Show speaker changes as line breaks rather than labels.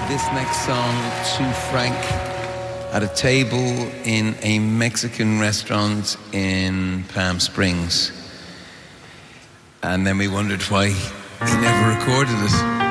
this next song to Frank at a table in a Mexican restaurant in Palm Springs. And then we wondered why he never recorded it.